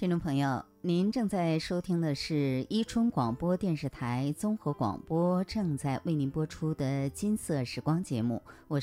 听众朋友，您正在收听的是伊春广播电视台综合广播正在为您播出的金色时光节目，我